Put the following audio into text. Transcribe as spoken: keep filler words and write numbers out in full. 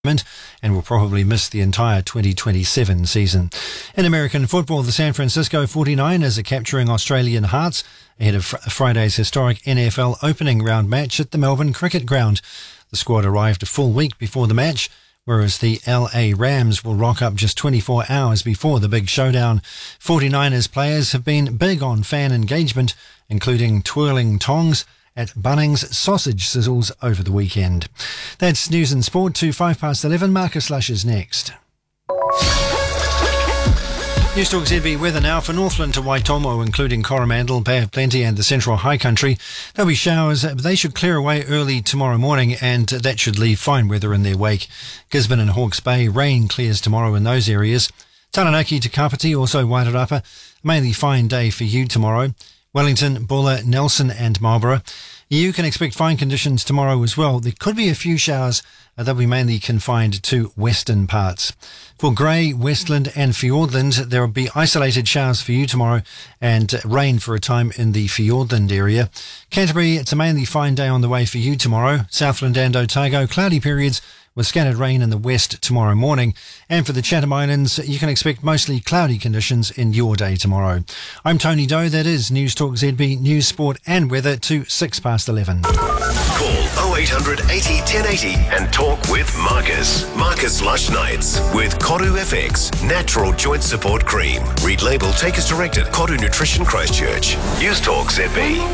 and will probably miss the entire twenty twenty-seven season. In American football, the San Francisco forty-niners are capturing Australian hearts ahead of fr- Friday's historic N F L opening round match at the Melbourne Cricket Ground. The squad arrived a full week before the match, whereas the L A Rams will rock up just twenty-four hours before the big showdown. forty-niners players have been big on fan engagement, including twirling tongs at Bunnings Sausage Sizzles over the weekend. That's news and sport to five past eleven. Marcus Lush is next. News Talk Z B weather now for Northland to Waitomo, including Coromandel, Bay of Plenty and the Central High Country. There'll be showers, but they should clear away early tomorrow morning, and that should leave fine weather in their wake. Gisborne and Hawke's Bay, rain clears tomorrow in those areas. Taranaki to Kapiti, also Wairarapa, mainly fine day for you tomorrow. Wellington, Buller, Nelson and Marlborough. You can expect fine conditions tomorrow as well. There could be a few showers. Uh, they'll be mainly confined to western parts. For Grey, Westland and Fiordland, there will be isolated showers for you tomorrow and uh, rain for a time in the Fiordland area. Canterbury, it's a mainly fine day on the way for you tomorrow. Southland and Otago, cloudy periods with scattered rain in the west tomorrow morning. And for the Chatham Islands, you can expect mostly cloudy conditions in your day tomorrow. I'm Tony Doe. That is News Talk Z B, News, Sport and Weather to six past eleven. Call oh eight hundred eighty ten eighty and talk with Marcus. Marcus Lush Nights with Koru F X Natural Joint Support Cream. Read label, take as directed. Koru Nutrition Christchurch. News Talk Z B.